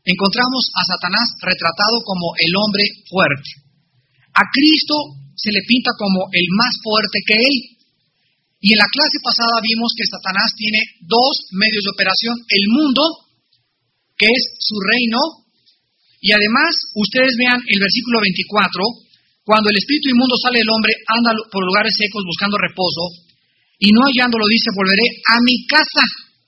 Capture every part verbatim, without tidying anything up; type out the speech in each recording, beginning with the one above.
encontramos a Satanás retratado como el hombre fuerte. A Cristo se le pinta como el más fuerte que él. Y en la clase pasada vimos que Satanás tiene dos medios de operación: el mundo, que es su reino, y además, ustedes vean el versículo veinticuatro, cuando el espíritu inmundo sale del hombre, anda por lugares secos buscando reposo, y no hallándolo dice, volveré a mi casa.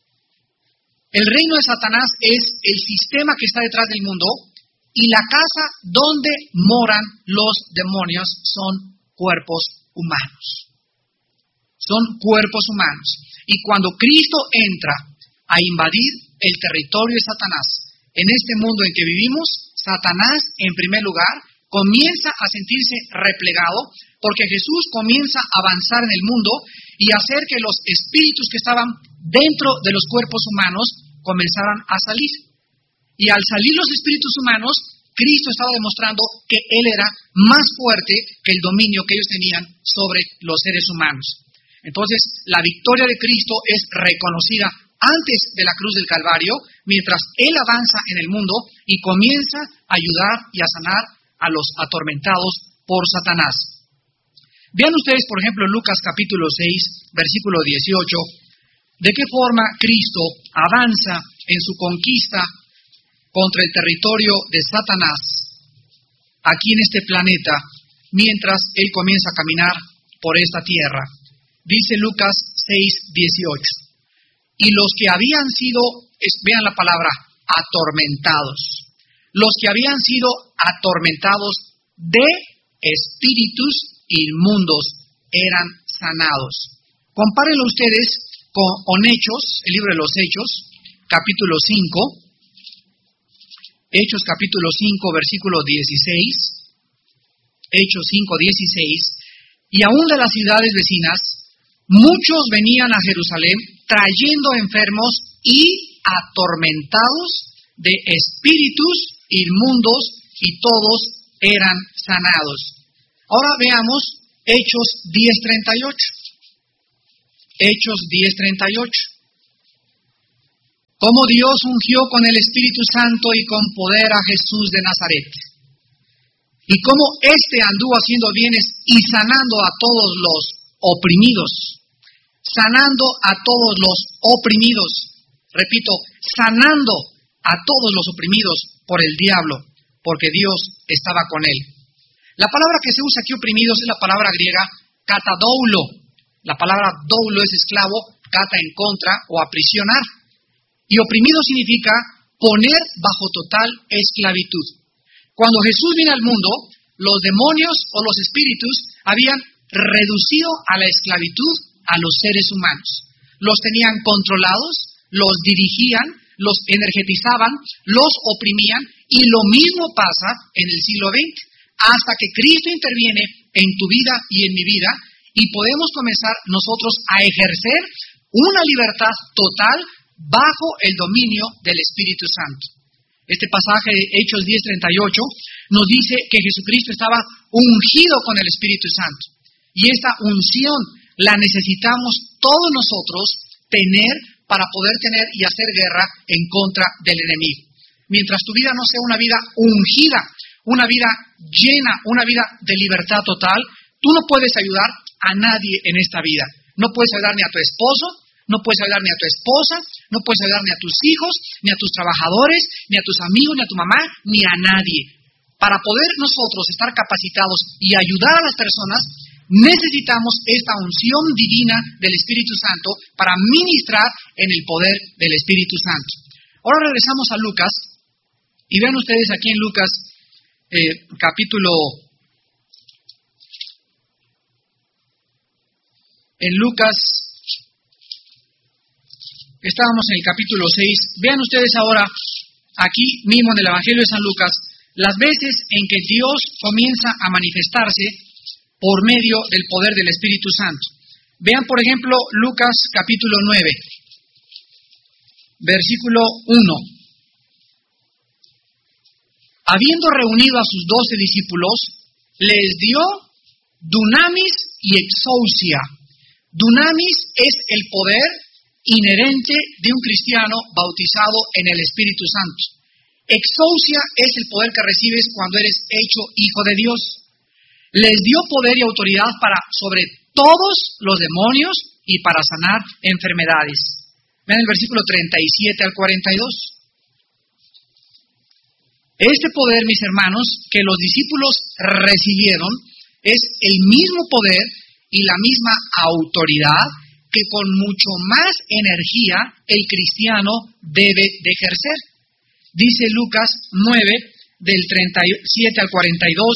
El reino de Satanás es el sistema que está detrás del mundo, y la casa donde moran los demonios son cuerpos humanos. Son cuerpos humanos. Y cuando Cristo entra a invadir el territorio de Satanás, en este mundo en que vivimos, Satanás, en primer lugar, comienza a sentirse replegado, porque Jesús comienza a avanzar en el mundo y hacer que los espíritus que estaban dentro de los cuerpos humanos comenzaran a salir. Y al salir los espíritus humanos, Cristo estaba demostrando que Él era más fuerte que el dominio que ellos tenían sobre los seres humanos. Entonces, la victoria de Cristo es reconocida antes de la cruz del Calvario, mientras Él avanza en el mundo y comienza a ayudar y a sanar a los atormentados por Satanás. Vean ustedes, por ejemplo, Lucas capítulo seis, versículo dieciocho, de qué forma Cristo avanza en su conquista contra el territorio de Satanás aquí en este planeta, mientras Él comienza a caminar por esta tierra. Dice Lucas seis, dieciocho. Y los que habían sido, vean la palabra, atormentados. Los que habían sido atormentados de espíritus inmundos eran sanados. Compárenlo ustedes con, con Hechos, el libro de los Hechos, capítulo cinco. Hechos capítulo cinco, versículo dieciséis. Hechos cinco, dieciséis. Y aún de las ciudades vecinas, muchos venían a Jerusalén trayendo enfermos y atormentados de espíritus inmundos, y todos eran sanados. Ahora veamos Hechos diez, treinta y ocho. Hechos diez, treinta y ocho. Como Dios ungió con el Espíritu Santo y con poder a Jesús de Nazaret, y como éste anduvo haciendo bienes y sanando a todos los oprimidos, sanando a todos los oprimidos, repito, sanando a todos los oprimidos por el diablo, porque Dios estaba con él. La palabra que se usa aquí, oprimidos, es la palabra griega katadoulo. La palabra doulo es esclavo, kata en contra o aprisionar. Y oprimido significa poner bajo total esclavitud. Cuando Jesús vino al mundo, los demonios o los espíritus habían reducido a la esclavitud a los seres humanos. Los tenían controlados, los dirigían, los energetizaban, los oprimían, y lo mismo pasa en el siglo veinte, hasta que Cristo interviene en tu vida y en mi vida, y podemos comenzar nosotros a ejercer una libertad total bajo el dominio del Espíritu Santo. Este pasaje de Hechos diez, treinta y ocho nos dice que Jesucristo estaba ungido con el Espíritu Santo. Y esta unción la necesitamos todos nosotros tener para poder tener y hacer guerra en contra del enemigo. Mientras tu vida no sea una vida ungida, una vida llena, una vida de libertad total, tú no puedes ayudar a nadie en esta vida. No puedes ayudar ni a tu esposo, no puedes ayudar ni a tu esposa, no puedes ayudar ni a tus hijos, ni a tus trabajadores, ni a tus amigos, ni a tu mamá, ni a nadie. Para poder nosotros estar capacitados y ayudar a las personas, necesitamos esta unción divina del Espíritu Santo para ministrar en el poder del Espíritu Santo. Ahora regresamos a Lucas, y vean ustedes aquí en Lucas, eh, capítulo, en Lucas, estábamos en el capítulo seis, vean ustedes ahora, aquí mismo en el Evangelio de San Lucas, las veces en que Dios comienza a manifestarse por medio del poder del Espíritu Santo. Vean, por ejemplo, Lucas capítulo nueve, versículo uno. Habiendo reunido a sus doce discípulos, les dio dunamis y exousia. Dunamis es el poder inherente de un cristiano bautizado en el Espíritu Santo. Exousia es el poder que recibes cuando eres hecho hijo de Dios. Les dio poder y autoridad para sobre todos los demonios y para sanar enfermedades. Vean el versículo treinta y siete al cuarenta y dos. Este poder, mis hermanos, que los discípulos recibieron, es el mismo poder y la misma autoridad que con mucho más energía el cristiano debe de ejercer. Dice Lucas nueve, del treinta y siete al cuarenta y dos,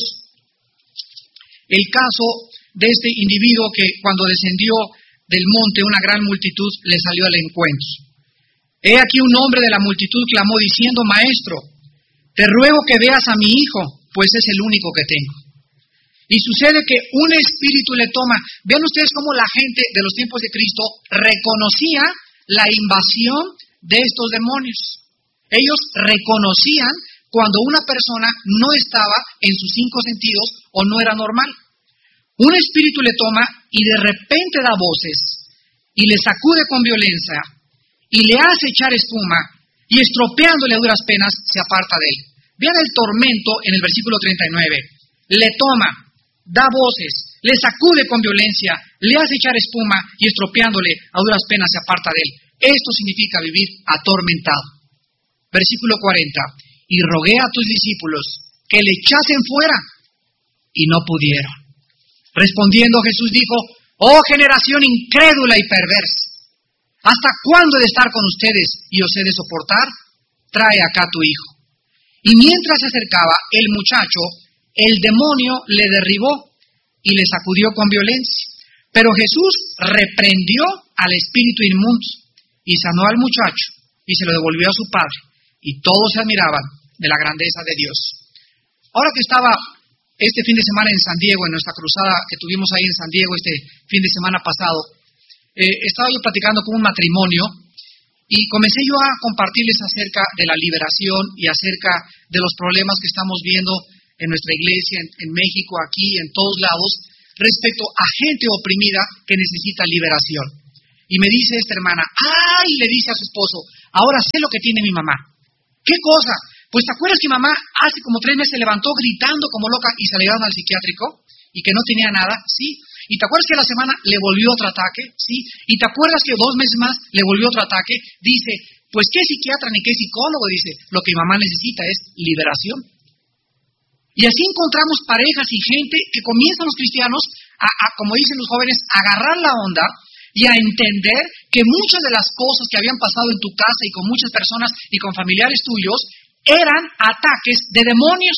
el caso de este individuo que cuando descendió del monte una gran multitud le salió al encuentro. He aquí un hombre de la multitud clamó diciendo: Maestro, te ruego que veas a mi hijo, pues es el único que tengo. Y sucede que un espíritu le toma. Vean ustedes cómo la gente de los tiempos de Cristo reconocía la invasión de estos demonios. Ellos reconocían cuando una persona no estaba en sus cinco sentidos o no era normal. Un espíritu le toma y de repente da voces y le sacude con violencia y le hace echar espuma y estropeándole a duras penas se aparta de él. Vean el tormento en el versículo treinta y nueve. Le toma, da voces, le sacude con violencia, le hace echar espuma y estropeándole a duras penas se aparta de él. Esto significa vivir atormentado. Versículo cuarenta. Y rogué a tus discípulos que le echasen fuera y no pudieron. Respondiendo Jesús dijo: Oh generación incrédula y perversa, ¿hasta cuándo he de estar con ustedes y os he de soportar? Trae acá tu hijo. Y mientras se acercaba el muchacho, el demonio le derribó y le sacudió con violencia. Pero Jesús reprendió al espíritu inmundo y sanó al muchacho y se lo devolvió a su padre. Y todos se admiraban de la grandeza de Dios. Ahora que estaba este fin de semana en San Diego, en nuestra cruzada que tuvimos ahí en San Diego este fin de semana pasado, eh, estaba yo platicando con un matrimonio y comencé yo a compartirles acerca de la liberación y acerca de los problemas que estamos viendo en nuestra iglesia, en, en México, aquí, en todos lados, respecto a gente oprimida que necesita liberación. Y me dice esta hermana: ¡ay! Le dice a su esposo: ahora sé lo que tiene mi mamá. ¿Qué cosa? Pues ¿te acuerdas que mamá hace como tres meses se levantó gritando como loca y se la llevaron al psiquiátrico y que no tenía nada? Sí. ¿Y te acuerdas que a la semana le volvió otro ataque? Sí. ¿Y te acuerdas que dos meses más le volvió otro ataque? Dice: pues qué psiquiatra ni qué psicólogo. Dice: lo que mi mamá necesita es liberación. Y así encontramos parejas y gente que comienzan los cristianos a, a, como dicen los jóvenes, a agarrar la onda y a entender que muchas de las cosas que habían pasado en tu casa y con muchas personas y con familiares tuyos eran ataques de demonios.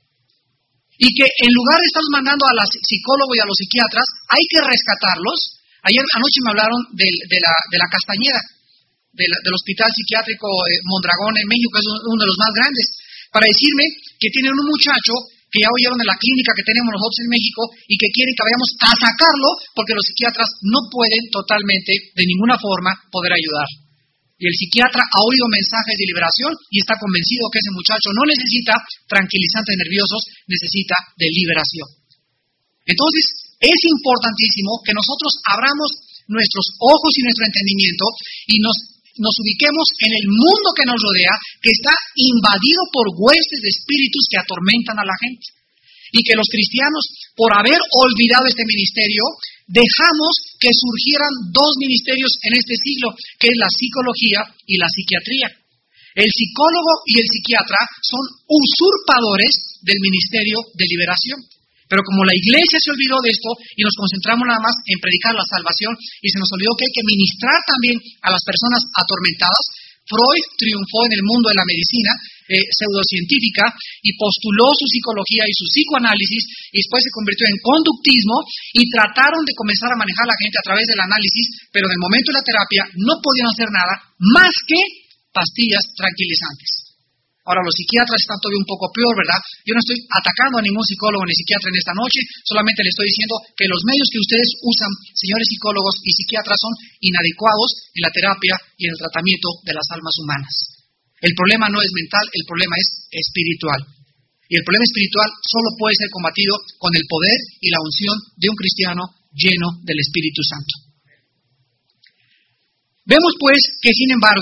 Y que en lugar de estar mandando a los psicólogos y a los psiquiatras, hay que rescatarlos. Ayer anoche me hablaron de, de, la, de la Castañeda, de la, del Hospital Psiquiátrico eh, Mondragón en México, que es uno de los más grandes, para decirme que tienen un muchacho que ya oyeron de la clínica que tenemos nosotros en México y que quieren que vayamos a sacarlo porque los psiquiatras no pueden totalmente, de ninguna forma, poder ayudar. Y el psiquiatra ha oído mensajes de liberación y está convencido que ese muchacho no necesita tranquilizantes nerviosos, necesita de liberación. Entonces, es importantísimo que nosotros abramos nuestros ojos y nuestro entendimiento y nos, nos ubiquemos en el mundo que nos rodea, que está invadido por huestes de espíritus que atormentan a la gente. Y que los cristianos, por haber olvidado este ministerio, dejamos que surgieran dos ministerios en este siglo, que es la psicología y la psiquiatría. El psicólogo y el psiquiatra son usurpadores del ministerio de liberación. Pero como la iglesia se olvidó de esto y nos concentramos nada más en predicar la salvación y se nos olvidó que hay que ministrar también a las personas atormentadas, Freud triunfó en el mundo de la medicina eh, pseudocientífica y postuló su psicología y su psicoanálisis y después se convirtió en conductismo y trataron de comenzar a manejar a la gente a través del análisis, pero en el momento de la terapia no podían hacer nada más que pastillas tranquilizantes. Ahora, los psiquiatras están todavía un poco peor, ¿verdad? Yo no estoy atacando a ningún psicólogo ni psiquiatra en esta noche, solamente le estoy diciendo que los medios que ustedes usan, señores psicólogos y psiquiatras, son inadecuados en la terapia y en el tratamiento de las almas humanas. El problema no es mental, el problema es espiritual. Y el problema espiritual solo puede ser combatido con el poder y la unción de un cristiano lleno del Espíritu Santo. Vemos pues que, sin embargo,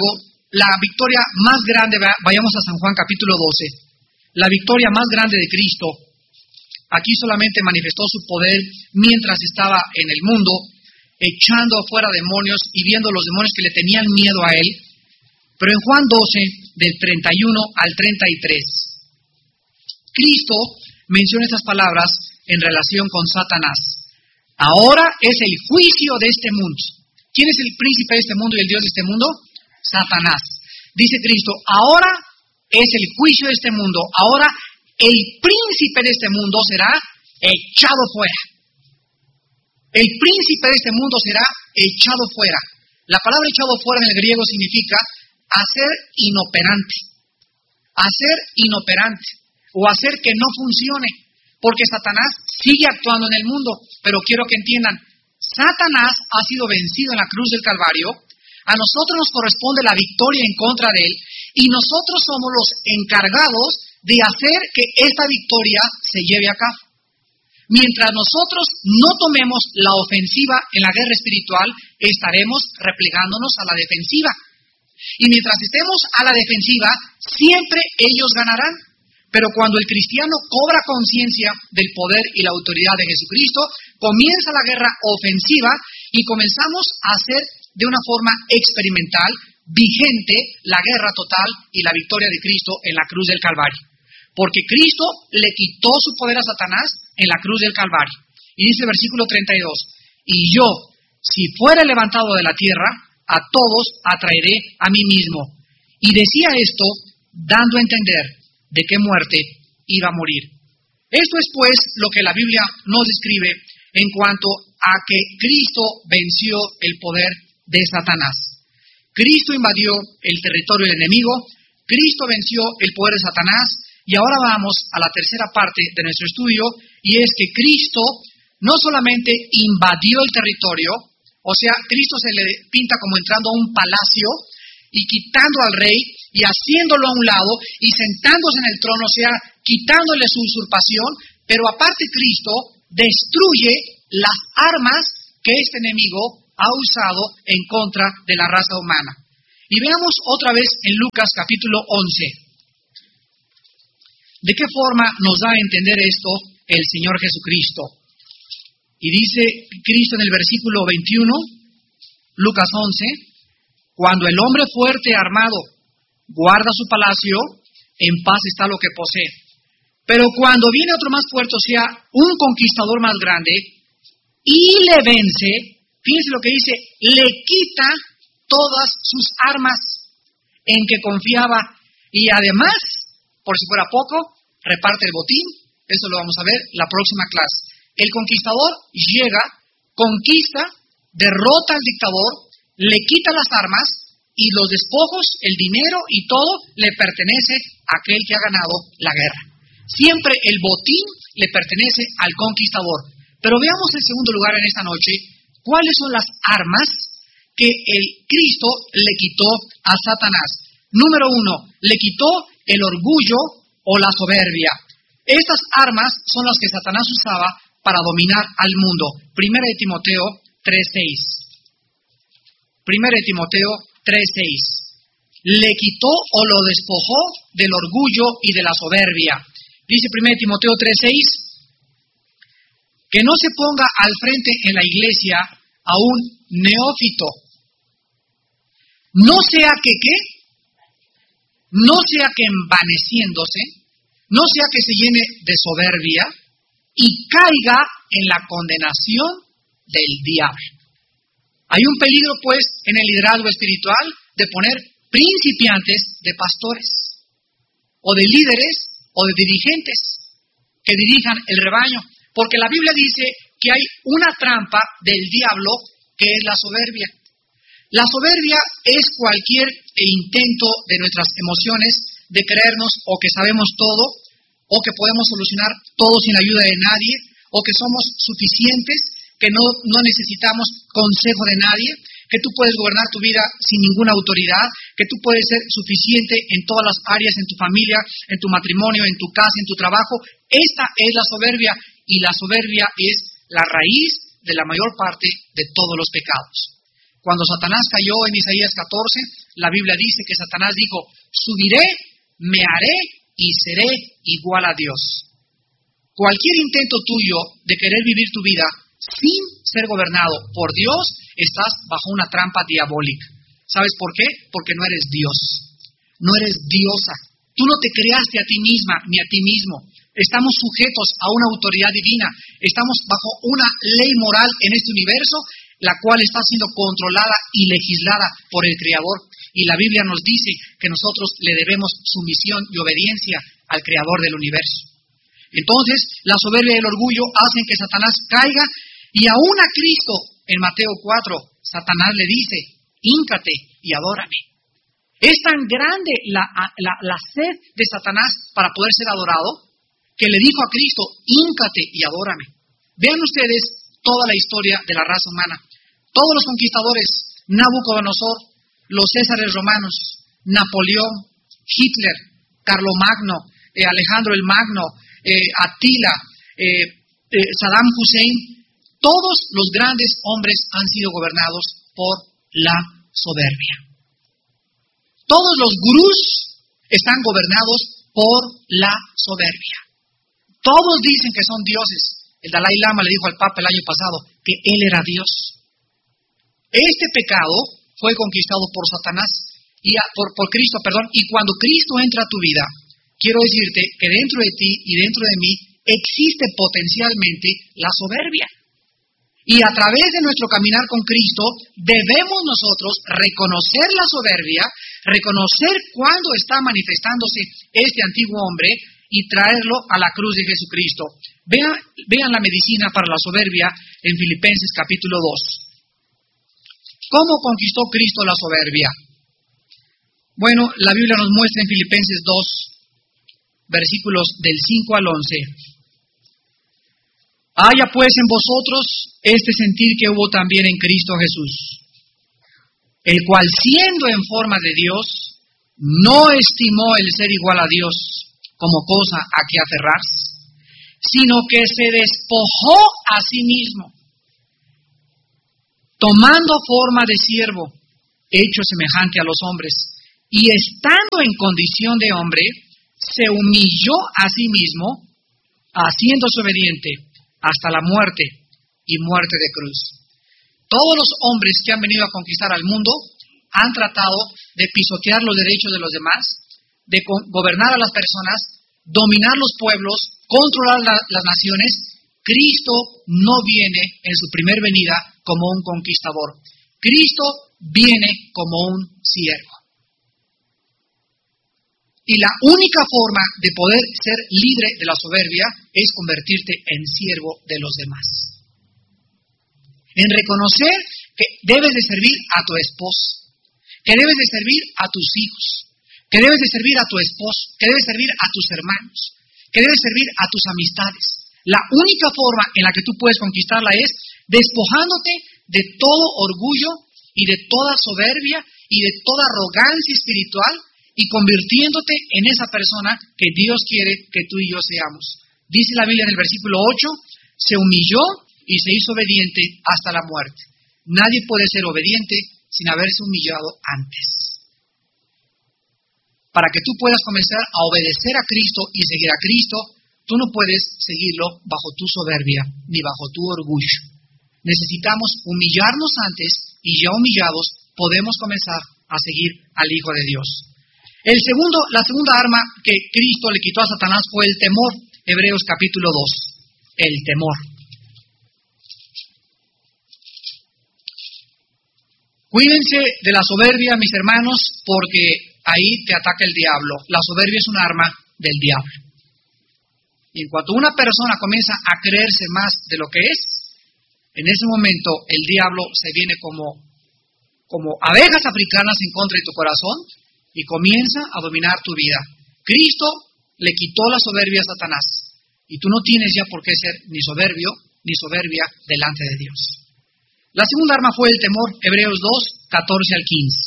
la victoria más grande, vayamos a San Juan capítulo doce, la victoria más grande de Cristo, aquí solamente manifestó su poder mientras estaba en el mundo, echando afuera demonios y viendo los demonios que le tenían miedo a él. Pero en Juan doce, del treinta y uno al treinta y tres, Cristo menciona estas palabras en relación con Satanás. Ahora es el juicio de este mundo. ¿Quién es el príncipe de este mundo y el Dios de este mundo? Satanás. Dice Cristo, ahora es el juicio de este mundo. Ahora el príncipe de este mundo será echado fuera. El príncipe de este mundo será echado fuera. La palabra echado fuera en el griego significa hacer inoperante. Hacer inoperante. O hacer que no funcione. Porque Satanás sigue actuando en el mundo. Pero quiero que entiendan, Satanás ha sido vencido en la cruz del Calvario. A nosotros nos corresponde la victoria en contra de él. Y nosotros somos los encargados de hacer que esta victoria se lleve a cabo. Mientras nosotros no tomemos la ofensiva en la guerra espiritual, estaremos replegándonos a la defensiva. Y mientras estemos a la defensiva, siempre ellos ganarán. Pero cuando el cristiano cobra conciencia del poder y la autoridad de Jesucristo, comienza la guerra ofensiva y comenzamos a hacer de una forma experimental, vigente, la guerra total y la victoria de Cristo en la cruz del Calvario. Porque Cristo le quitó su poder a Satanás en la cruz del Calvario. Y dice el versículo treinta y dos, y yo, si fuera levantado de la tierra, a todos atraeré a mí mismo. Y decía esto, dando a entender de qué muerte iba a morir. Esto es pues lo que la Biblia nos describe en cuanto a que Cristo venció el poder de Satanás. Cristo invadió el territorio del enemigo, Cristo venció el poder de Satanás, y ahora vamos a la tercera parte de nuestro estudio, y es que Cristo no solamente invadió el territorio, o sea, Cristo se le pinta como entrando a un palacio y quitando al rey y haciéndolo a un lado y sentándose en el trono, o sea, quitándole su usurpación, pero aparte Cristo destruye las armas que este enemigo ha usado en contra de la raza humana. Y veamos otra vez en Lucas capítulo once. ¿De qué forma nos da a entender esto el Señor Jesucristo? Y dice Cristo en el versículo veintiuno, Lucas once, cuando el hombre fuerte armado guarda su palacio, en paz está lo que posee. Pero cuando viene otro más fuerte, o sea, un conquistador más grande, y le vence, fíjense lo que dice, le quita todas sus armas en que confiaba, y además, por si fuera poco, reparte el botín. Eso lo vamos a ver la próxima clase. El conquistador llega, conquista, derrota al dictador, le quita las armas y los despojos, el dinero y todo le pertenece a aquel que ha ganado la guerra. Siempre el botín le pertenece al conquistador. Pero veamos en segundo lugar en esta noche cuáles son las armas que el Cristo le quitó a Satanás. Número uno, le quitó el orgullo o la soberbia. Estas armas son las que Satanás usaba para dominar al mundo. Primera de Timoteo tres seis. Primera de Timoteo tres seis. Le quitó o lo despojó del orgullo y de la soberbia. Dice Primera de Timoteo tres seis, que no se ponga al frente en la iglesia a un neófito. No sea que, ¿qué? No sea que envaneciéndose, no sea que se llene de soberbia y caiga en la condenación del diablo. Hay un peligro, pues, en el liderazgo espiritual de poner principiantes de pastores, o de líderes, o de dirigentes que dirijan el rebaño. Porque la Biblia dice que hay una trampa del diablo que es la soberbia. La soberbia es cualquier intento de nuestras emociones de creernos o que sabemos todo, o que podemos solucionar todo sin ayuda de nadie, o que somos suficientes, que no, no necesitamos consejo de nadie, que tú puedes gobernar tu vida sin ninguna autoridad, que tú puedes ser suficiente en todas las áreas, en tu familia, en tu matrimonio, en tu casa, en tu trabajo. Esta es la soberbia, y la soberbia es la raíz de la mayor parte de todos los pecados. Cuando Satanás cayó en Isaías catorce, la Biblia dice que Satanás dijo, subiré, me haré y seré igual a Dios. Cualquier intento tuyo de querer vivir tu vida sin ser gobernado por Dios, estás bajo una trampa diabólica. ¿Sabes por qué? Porque no eres Dios, no eres diosa. Tú no te creaste a ti misma ni a ti mismo. Estamos sujetos a una autoridad divina. Estamos bajo una ley moral en este universo, la cual está siendo controlada y legislada por el Creador. Y la Biblia nos dice que nosotros le debemos sumisión y obediencia al Creador del universo. Entonces, la soberbia y el orgullo hacen que Satanás caiga, y aún a Cristo, en Mateo cuatro, Satanás le dice, híncate y adórame. Es tan grande la, la, la sed de Satanás para poder ser adorado, que le dijo a Cristo, híncate y adórame. Vean ustedes toda la historia de la raza humana. Todos los conquistadores, Nabucodonosor, los Césares romanos, Napoleón, Hitler, Carlomagno, eh, Alejandro el Magno, eh, Atila, eh, eh, Saddam Hussein, todos los grandes hombres han sido gobernados por la soberbia. Todos los gurús están gobernados por la soberbia. Todos dicen que son dioses. El Dalai Lama le dijo al Papa el año pasado que él era Dios. Este pecado fue conquistado por Satanás y a, por, por Cristo, perdón. Y cuando Cristo entra a tu vida, quiero decirte que dentro de ti y dentro de mí existe potencialmente la soberbia. Y a través de nuestro caminar con Cristo, debemos nosotros reconocer la soberbia, reconocer cuándo está manifestándose este antiguo hombre y traerlo a la cruz de Jesucristo. Vean, vean la medicina para la soberbia en Filipenses capítulo dos. ¿Cómo conquistó Cristo la soberbia? Bueno, la Biblia nos muestra en Filipenses dos, versículos del cinco al once. Haya pues en vosotros este sentir que hubo también en Cristo Jesús, el cual siendo en forma de Dios, no estimó el ser igual a Dios como cosa a que aferrarse, sino que se despojó a sí mismo, tomando forma de siervo, hecho semejante a los hombres, y estando en condición de hombre, se humilló a sí mismo, haciéndose obediente hasta la muerte y muerte de cruz. Todos los hombres que han venido a conquistar al mundo han tratado de pisotear los derechos de los demás, de gobernar a las personas, dominar los pueblos, controlar la, las naciones. Cristo no viene en su primer venida como un conquistador. Cristo viene como un siervo. Y la única forma de poder ser libre de la soberbia es convertirte en siervo de los demás. En reconocer que debes de servir a tu esposo, que debes de servir a tus hijos, que debes de servir a tu esposo, que debes servir a tus hermanos, que debes servir a tus amistades. La única forma en la que tú puedes conquistarla es despojándote de todo orgullo y de toda soberbia y de toda arrogancia espiritual, y convirtiéndote en esa persona que Dios quiere que tú y yo seamos. Dice la Biblia en el versículo ocho, se humilló y se hizo obediente hasta la muerte. Nadie puede ser obediente sin haberse humillado antes. Para que tú puedas comenzar a obedecer a Cristo y seguir a Cristo, tú no puedes seguirlo bajo tu soberbia ni bajo tu orgullo. Necesitamos humillarnos antes y ya humillados podemos comenzar a seguir al Hijo de Dios. El segundo, la segunda arma que Cristo le quitó a Satanás fue el temor. Hebreos capítulo dos. El temor. Cuídense de la soberbia, mis hermanos, porque ahí te ataca el diablo. La soberbia es un arma del diablo. Y en cuanto una persona comienza a creerse más de lo que es, en ese momento el diablo se viene como, como abejas africanas en contra de tu corazón y comienza a dominar tu vida. Cristo le quitó la soberbia a Satanás y tú no tienes ya por qué ser ni soberbio ni soberbia delante de Dios. La segunda arma fue el temor, Hebreos dos, catorce al quince.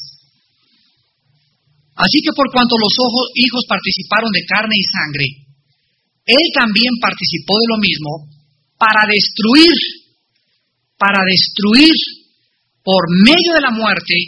Así que por cuanto los ojos, hijos participaron de carne y sangre, Él también participó de lo mismo para destruir, para destruir por medio de la muerte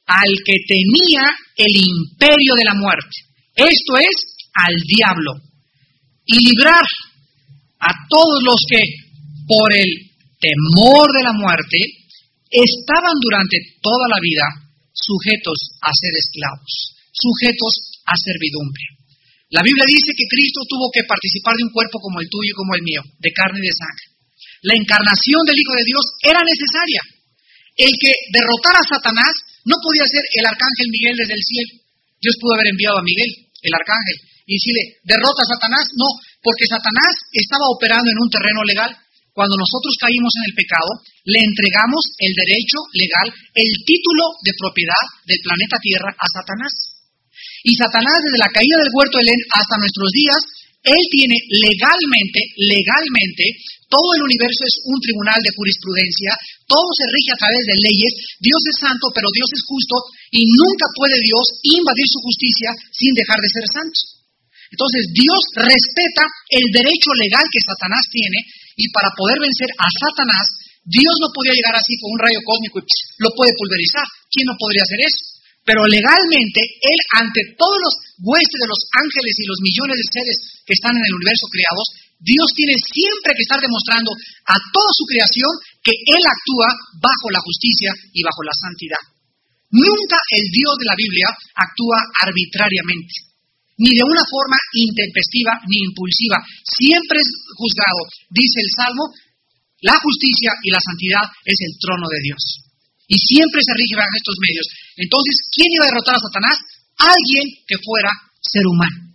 al que tenía el imperio de la muerte, esto es, al diablo, y librar a todos los que, por el temor de la muerte, estaban durante toda la vida sujetos a ser esclavos, sujetos a servidumbre. La Biblia dice que Cristo tuvo que participar de un cuerpo como el tuyo y como el mío, de carne y de sangre. La encarnación del Hijo de Dios era necesaria. El que derrotara a Satanás no podía ser el arcángel Miguel desde el cielo. Dios pudo haber enviado a Miguel, el arcángel, y decirle, derrota a Satanás. No, porque Satanás estaba operando en un terreno legal. Cuando nosotros caímos en el pecado, le entregamos el derecho legal, el título de propiedad del planeta Tierra a Satanás. Y Satanás, desde la caída del huerto de Edén hasta nuestros días, él tiene legalmente, legalmente, todo el universo es un tribunal de jurisprudencia, todo se rige a través de leyes, Dios es santo, pero Dios es justo, y nunca puede Dios invadir su justicia sin dejar de ser santo. Entonces Dios respeta el derecho legal que Satanás tiene, y para poder vencer a Satanás, Dios no podía llegar así con un rayo cósmico y pss, lo puede pulverizar. ¿Quién no podría hacer eso? Pero legalmente, Él, ante todos los huestes de los ángeles y los millones de seres que están en el universo creados, Dios tiene siempre que estar demostrando a toda su creación que Él actúa bajo la justicia y bajo la santidad. Nunca el Dios de la Biblia actúa arbitrariamente, ni de una forma intempestiva ni impulsiva. Siempre es juzgado. Dice el Salmo, la justicia y la santidad es el trono de Dios. Y siempre se rige bajo estos medios. Entonces, ¿quién iba a derrotar a Satanás? Alguien que fuera ser humano.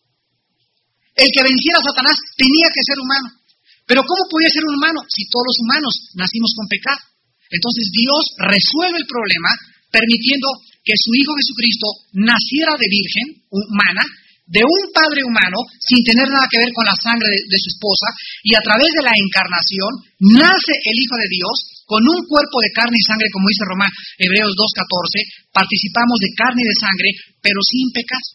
El que venciera a Satanás tenía que ser humano. Pero ¿cómo podía ser un humano si todos los humanos nacimos con pecado? Entonces Dios resuelve el problema permitiendo que su Hijo Jesucristo naciera de virgen, humana, de un padre humano, sin tener nada que ver con la sangre de, de su esposa, y a través de la encarnación nace el Hijo de Dios con un cuerpo de carne y sangre, como dice Roma, Hebreos dos catorce, participamos de carne y de sangre, pero sin pecado.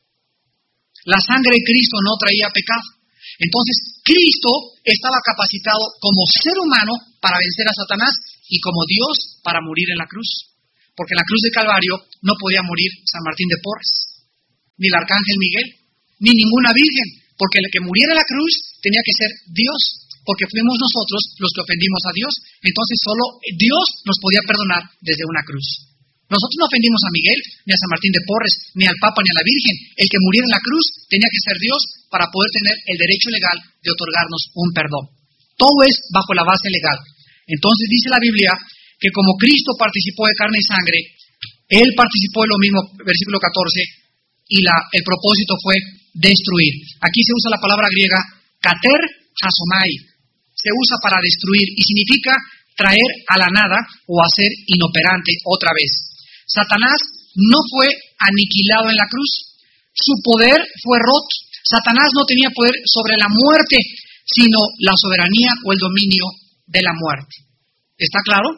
La sangre de Cristo no traía pecado. Entonces, Cristo estaba capacitado como ser humano para vencer a Satanás y como Dios para morir en la cruz. Porque en la cruz de Calvario no podía morir San Martín de Porres, ni el arcángel Miguel, ni ninguna virgen, porque el que muriera en la cruz tenía que ser Dios, porque fuimos nosotros los que ofendimos a Dios. Entonces solo Dios nos podía perdonar desde una cruz. Nosotros no ofendimos a Miguel, ni a San Martín de Porres, ni al Papa, ni a la Virgen. El que muriera en la cruz tenía que ser Dios para poder tener el derecho legal de otorgarnos un perdón. Todo es bajo la base legal. Entonces dice la Biblia que como Cristo participó de carne y sangre, Él participó de lo mismo, versículo catorce, y la, el propósito fue destruir. Aquí se usa la palabra griega kater hasomai, se usa para destruir y significa traer a la nada o hacer inoperante otra vez. Satanás no fue aniquilado en la cruz, su poder fue roto. Satanás no tenía poder sobre la muerte, sino la soberanía o el dominio de la muerte. ¿Está claro?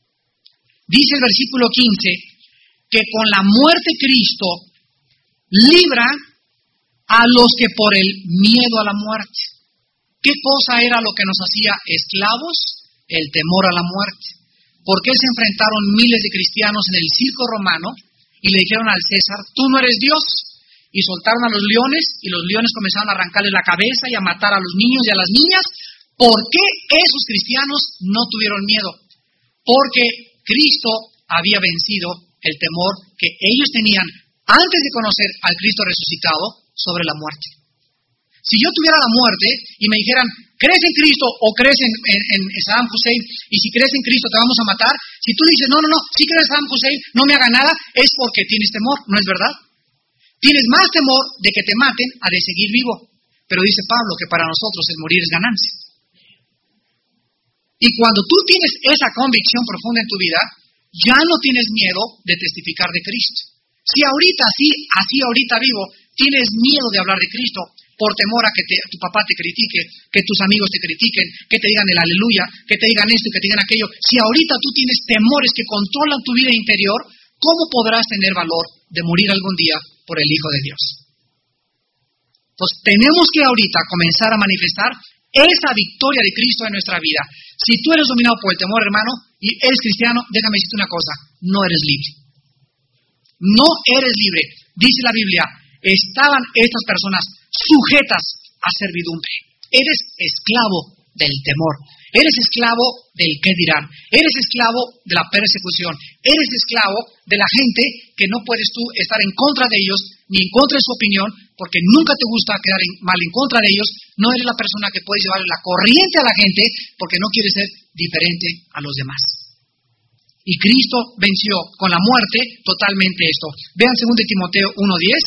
Dice el versículo quince que con la muerte Cristo libra a los que por el miedo a la muerte. ¿Qué cosa era lo que nos hacía esclavos? El temor a la muerte. ¿Por qué se enfrentaron miles de cristianos en el circo romano y le dijeron al César, tú no eres Dios? Y soltaron a los leones y los leones comenzaron a arrancarle la cabeza y a matar a los niños y a las niñas. ¿Por qué esos cristianos no tuvieron miedo? Porque Cristo había vencido el temor que ellos tenían antes de conocer al Cristo resucitado sobre la muerte. Si yo tuviera la muerte y me dijeran, ¿crees en Cristo o crees en, en, en Saddam Hussein? Y si crees en Cristo te vamos a matar. Si tú dices, no, no, no, si crees en Saddam Hussein, no me haga nada, es porque tienes temor, ¿no es verdad? Tienes más temor de que te maten a de seguir vivo. Pero dice Pablo que para nosotros el morir es ganancia. Y cuando tú tienes esa convicción profunda en tu vida, ya no tienes miedo de testificar de Cristo. Si ahorita, sí, así ahorita vivo, tienes miedo de hablar de Cristo por temor a que te, tu papá te critique, que tus amigos te critiquen, que te digan el aleluya, que te digan esto y que te digan aquello. Si ahorita tú tienes temores que controlan tu vida interior, ¿cómo podrás tener valor de morir algún día por el Hijo de Dios? Entonces, tenemos que ahorita comenzar a manifestar esa victoria de Cristo en nuestra vida. Si tú eres dominado por el temor, hermano, y eres cristiano, déjame decirte una cosa, no eres libre. no eres libre. Dice la Biblia, estaban estas personas sujetas a servidumbre. Eres esclavo del temor. Eres esclavo del qué dirán. Eres esclavo de la persecución. Eres esclavo de la gente que no puedes tú estar en contra de ellos ni en contra de su opinión, porque nunca te gusta quedar en, mal en contra de ellos. No eres la persona que puede llevar la corriente a la gente porque no quieres ser diferente a los demás. Y Cristo venció con la muerte totalmente esto. Vean segundo Timoteo uno diez.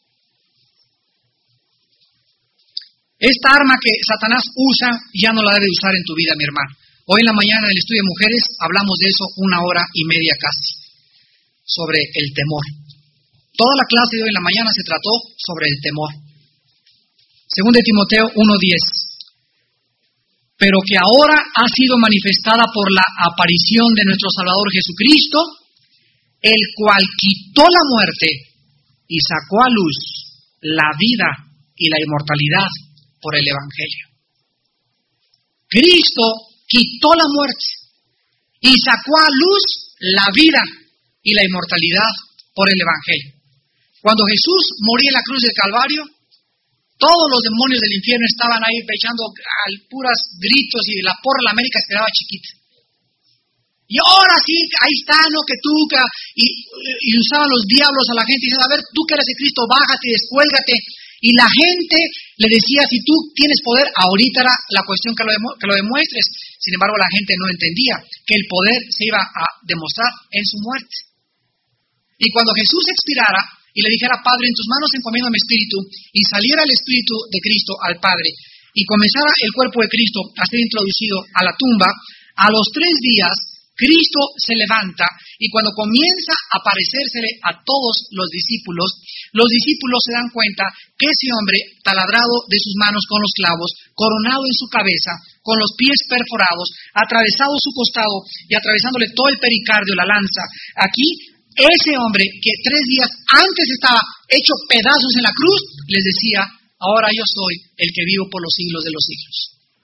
Esta arma que Satanás usa ya no la debe usar en tu vida, mi hermano. Hoy en la mañana en el estudio de mujeres hablamos de eso una hora y media casi, sobre el temor. Toda la clase de hoy en la mañana se trató sobre el temor. Segundo Timoteo uno diez. Pero que ahora ha sido manifestada por la aparición de nuestro Salvador Jesucristo, el cual quitó la muerte y sacó a luz la vida y la inmortalidad por el Evangelio. Cristo quitó la muerte y sacó a luz la vida y la inmortalidad por el Evangelio. Cuando Jesús moría en la cruz del Calvario, todos los demonios del infierno estaban ahí echando al puras gritos y la porra de la América se quedaba chiquita. Y ahora sí, ahí está, no que tú, que, y, y usaban los diablos a la gente y decían, a ver, tú que eres de Cristo, bájate, descuélgate. Y la gente le decía, si tú tienes poder, ahorita era la cuestión que lo, demu- que lo demuestres. Sin embargo, la gente no entendía que el poder se iba a demostrar en su muerte. Y cuando Jesús expirara y le dijera, Padre, en tus manos encomiendo mi espíritu, y saliera el espíritu de Cristo al Padre, y comenzara el cuerpo de Cristo a ser introducido a la tumba, a los tres días, Cristo se levanta y cuando comienza a aparecérsele a todos los discípulos, los discípulos se dan cuenta que ese hombre, taladrado de sus manos con los clavos, coronado en su cabeza, con los pies perforados, atravesado su costado y atravesándole todo el pericardio, la lanza, aquí ese hombre que tres días antes estaba hecho pedazos en la cruz, les decía, ahora yo soy el que vivo por los siglos de los siglos.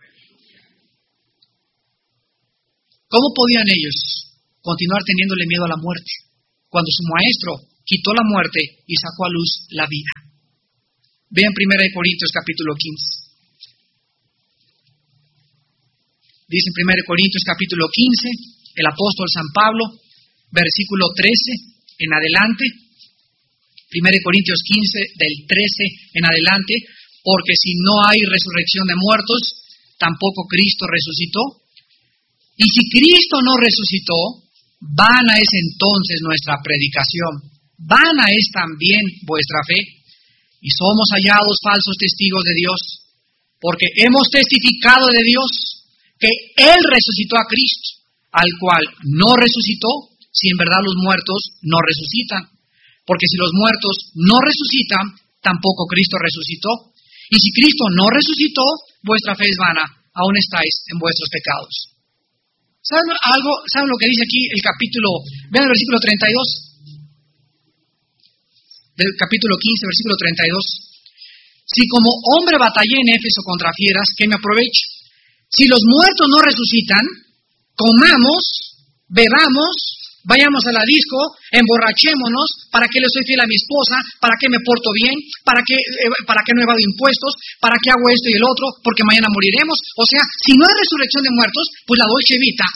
¿Cómo podían ellos continuar teniéndole miedo a la muerte cuando su maestro quitó la muerte y sacó a luz la vida? Vean primera de Corintios capítulo quince. Dice en primera de Corintios capítulo quince, el apóstol San Pablo, versículo trece en adelante. primera de Corintios quince, del trece en adelante. Porque si no hay resurrección de muertos, tampoco Cristo resucitó. Y si Cristo no resucitó, vana es entonces nuestra predicación, vana es también vuestra fe, y somos hallados falsos testigos de Dios, porque hemos testificado de Dios que Él resucitó a Cristo, al cual no resucitó, si en verdad los muertos no resucitan, porque si los muertos no resucitan, tampoco Cristo resucitó, y si Cristo no resucitó, vuestra fe es vana, aún estáis en vuestros pecados. ¿Saben algo? ¿Saben lo que dice aquí el capítulo? Vean el versículo treinta y dos. Del capítulo quince, versículo treinta y dos. Si como hombre batallé en Éfeso contra fieras, ¿qué me aprovecho? Si los muertos no resucitan, comamos, bebamos, vayamos a la disco, emborrachémonos, ¿para qué le soy fiel a mi esposa? ¿Para qué me porto bien? ¿Para qué, eh, para qué no evado impuestos? ¿Para qué hago esto y el otro? Porque mañana moriremos. O sea, si no hay resurrección de muertos, pues la dolce vita.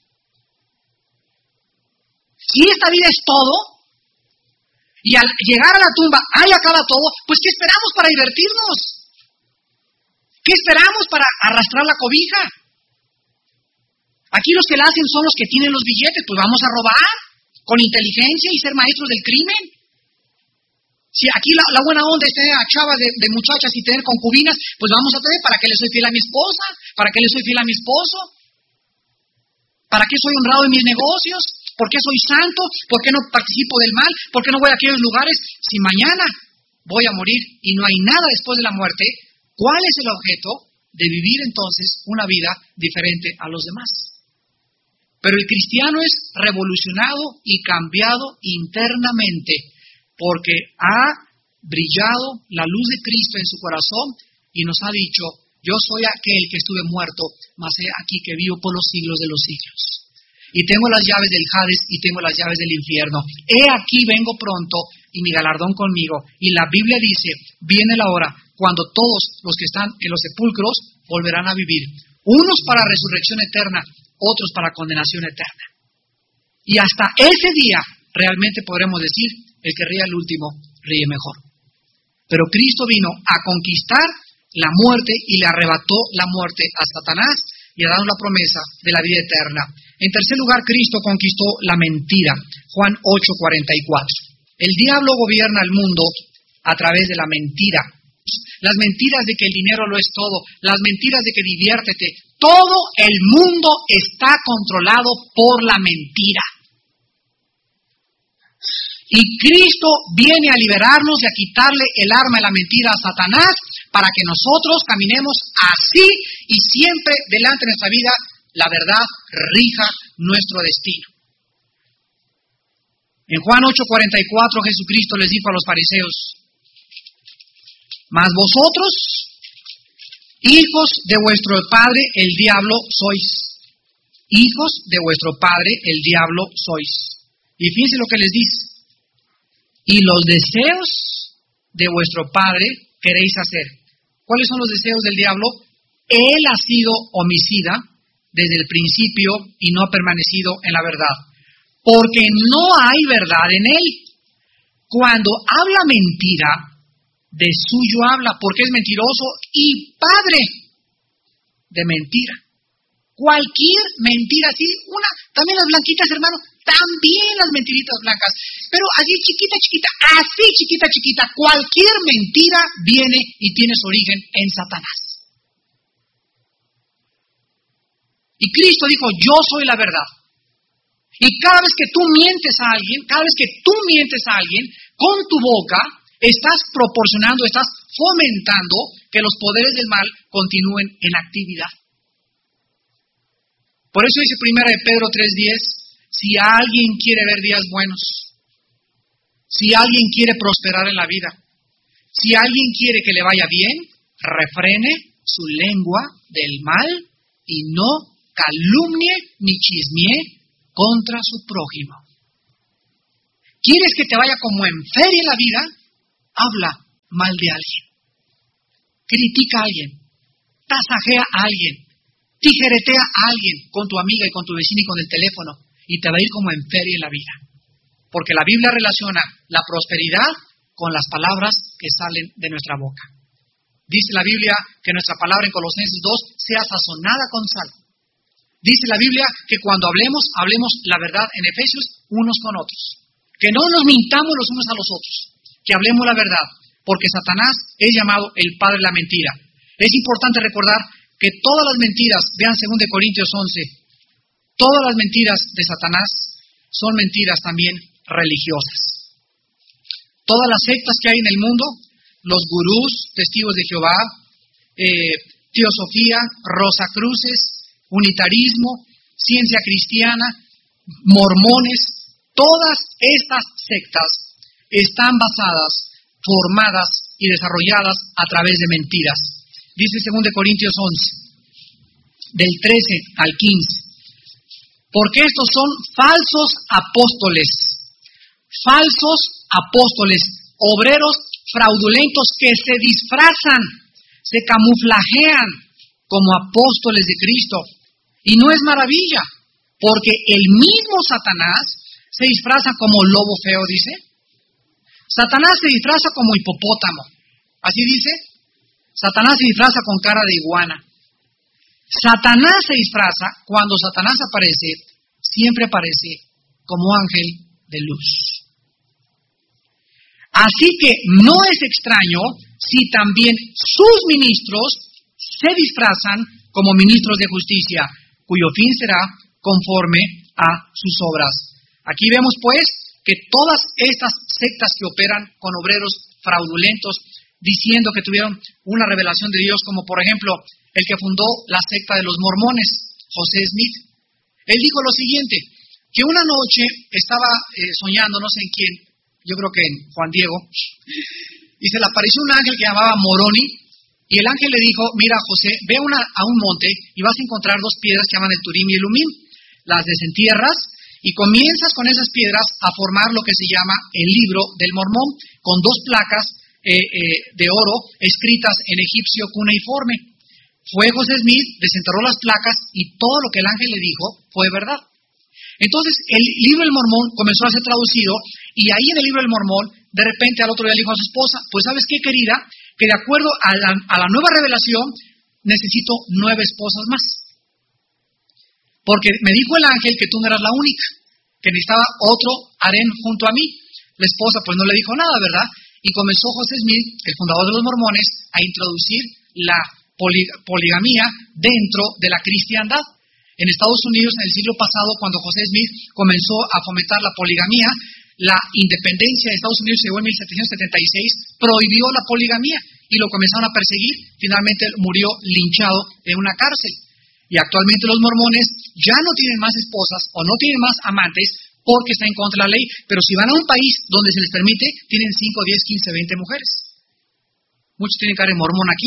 Si esta vida es todo, y al llegar a la tumba, ahí acaba todo, pues ¿qué esperamos para divertirnos? ¿Qué esperamos para arrastrar la cobija? Aquí los que la hacen son los que tienen los billetes, pues vamos a robar con inteligencia y ser maestros del crimen. Si aquí la, la buena onda es tener a chavas de, de muchachas y tener concubinas, pues vamos a tener, ¿para qué le soy fiel a mi esposa? ¿Para qué le soy fiel a mi esposo? ¿Para qué soy honrado en mis negocios? ¿Por qué soy santo? ¿Por qué no participo del mal? ¿Por qué no voy a aquellos lugares? Si mañana voy a morir y no hay nada después de la muerte, ¿cuál es el objeto de vivir entonces una vida diferente a los demás? Pero el cristiano es revolucionado y cambiado internamente porque ha brillado la luz de Cristo en su corazón y nos ha dicho, yo soy aquel que estuve muerto, mas he aquí que vivo por los siglos de los siglos. y tengo las llaves del Hades y tengo las llaves del infierno. He aquí vengo pronto y mi galardón conmigo. Y la Biblia dice, viene la hora cuando todos los que están en los sepulcros volverán a vivir. Unos para resurrección eterna, otros para condenación eterna. Y hasta ese día realmente podremos decir, el que ríe al último, ríe mejor. Pero Cristo vino a conquistar la muerte y le arrebató la muerte a Satanás y a darnos la promesa de la vida eterna. En tercer lugar, Cristo conquistó la mentira. Juan ocho cuarenta y cuatro. El diablo gobierna el mundo a través de la mentira. Las mentiras de que el dinero lo es todo, las mentiras de que diviértete. Todo el mundo está controlado por la mentira. Y Cristo viene a liberarnos y a quitarle el arma de la mentira a Satanás para que nosotros caminemos así y siempre delante de nuestra vida la verdad rija nuestro destino. En Juan ocho cuarenta y cuatro Jesucristo les dijo a los fariseos, mas vosotros, hijos de vuestro padre el diablo sois. Hijos de vuestro padre el diablo sois. Y fíjense lo que les dice. Y los deseos de vuestro padre queréis hacer. ¿Cuáles son los deseos del diablo? Él ha sido homicida desde el principio y no ha permanecido en la verdad. Porque no hay verdad en él. Cuando habla mentira, de suyo habla, porque es mentiroso y padre de mentira. Cualquier mentira, así, una, también las blanquitas, hermano, también las mentiritas blancas, pero así chiquita, chiquita, así chiquita, chiquita, cualquier mentira viene y tiene su origen en Satanás. Y Cristo dijo, yo soy la verdad. Y cada vez que tú mientes a alguien, cada vez que tú mientes a alguien, con tu boca, estás proporcionando, estás fomentando que los poderes del mal continúen en actividad. Por eso dice primera de Pedro tres diez, si alguien quiere ver días buenos, si alguien quiere prosperar en la vida, si alguien quiere que le vaya bien, refrene su lengua del mal y no calumnie ni chismee contra su prójimo. ¿Quieres que te vaya como en feria en la vida? Habla mal de alguien, critica a alguien, tasajea a alguien, tijeretea a alguien con tu amiga y con tu vecina y con el teléfono y te va a ir como en feria en la vida. Porque la Biblia relaciona la prosperidad con las palabras que salen de nuestra boca. Dice la Biblia que nuestra palabra en Colosenses dos sea sazonada con sal. Dice la Biblia que cuando hablemos, hablemos la verdad en Efesios unos con otros. Que no nos mintamos los unos a los otros. Que hablemos la verdad, porque Satanás es llamado el padre de la mentira. Es importante recordar que todas las mentiras, vean dos Corintios once, todas las mentiras de Satanás son mentiras también religiosas. Todas las sectas que hay en el mundo, los gurús, testigos de Jehová, eh, teosofía, rosacruces, unitarismo, ciencia cristiana, mormones, todas estas sectas están basadas, formadas y desarrolladas a través de mentiras. Dice dos Corintios once, del trece al quince. Porque estos son falsos apóstoles, falsos apóstoles, obreros fraudulentos que se disfrazan, se camuflajean como apóstoles de Cristo. Y no es maravilla, porque el mismo Satanás se disfraza como lobo feo, dice. Satanás se disfraza como hipopótamo. ¿Así dice? Satanás se disfraza con cara de iguana. Satanás se disfraza, cuando Satanás aparece, siempre aparece como ángel de luz. Así que no es extraño si también sus ministros se disfrazan como ministros de justicia, cuyo fin será conforme a sus obras. Aquí vemos pues que todas estas sectas que operan con obreros fraudulentos, diciendo que tuvieron una revelación de Dios, como por ejemplo el que fundó la secta de los mormones, José Smith. Él dijo lo siguiente, que una noche estaba eh, soñando, no sé en quién, yo creo que en Juan Diego, y se le apareció un ángel que llamaba Moroni, y el ángel le dijo, mira José, ve una, a un monte y vas a encontrar dos piedras que llaman el Turim y el Umim. las desentierras y comienzas con esas piedras a formar lo que se llama el libro del Mormón, con dos placas eh, eh, de oro escritas en egipcio cuneiforme. Fue José Smith, desenterró las placas y todo lo que el ángel le dijo fue verdad. Entonces el libro del Mormón comenzó a ser traducido y ahí en el libro del Mormón, de repente al otro día le dijo a su esposa, pues ¿sabes qué, querida? Que de acuerdo a la, a la nueva revelación necesito nueve esposas más. Porque me dijo el ángel que tú no eras la única, que necesitaba otro harén junto a mí. La esposa pues no le dijo nada, ¿verdad? Y comenzó José Smith, el fundador de los mormones, a introducir la poligamía dentro de la cristiandad. En Estados Unidos, en el siglo pasado, cuando José Smith comenzó a fomentar la poligamía, la independencia de Estados Unidos llegó en mil setecientos setenta y seis, prohibió la poligamía y lo comenzaron a perseguir. Finalmente murió linchado en una cárcel. Y actualmente los mormones ya no tienen más esposas o no tienen más amantes porque está en contra de la ley. Pero si van a un país donde se les permite, tienen cinco, diez, quince, veinte mujeres. Muchos tienen cara de mormón aquí.